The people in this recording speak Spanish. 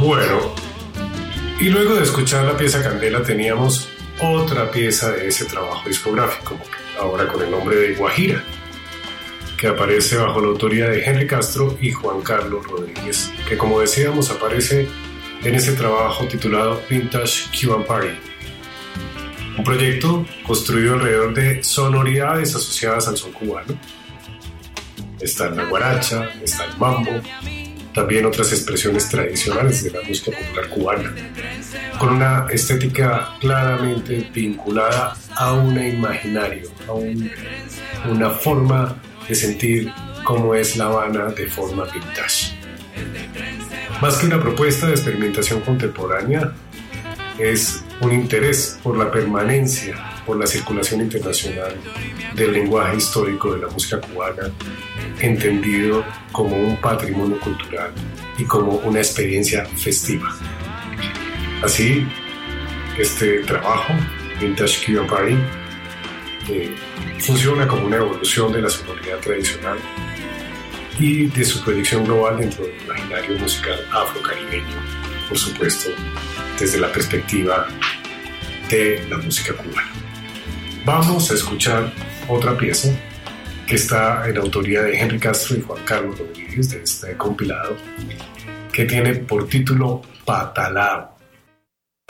Bueno, y luego de escuchar la pieza Candela teníamos otra pieza de ese trabajo discográfico, ahora con el nombre de Guajira, que aparece bajo la autoría de Henry Castro y Juan Carlos Rodríguez, que como decíamos aparece en ese trabajo titulado Vintage Cuban Party, un proyecto construido alrededor de sonoridades asociadas al son cubano. Está la guaracha, está el mambo, también otras expresiones tradicionales de la música popular cubana, con una estética claramente vinculada a un imaginario, a una forma de sentir cómo es La Habana de forma vintage. Más que una propuesta de experimentación contemporánea, es un interés por la permanencia, por la circulación internacional del lenguaje histórico de la música cubana, entendido como un patrimonio cultural y como una experiencia festiva. Así, este trabajo, Vintage Cuban Party, funciona como una evolución de la sonoridad tradicional y de su proyección global dentro del imaginario musical afrocaribeño, por supuesto, desde la perspectiva de la música cubana. Vamos a escuchar otra pieza que está en autoría de Henry Castro y Juan Carlos Rodríguez, de este compilado, que tiene por título Patalao.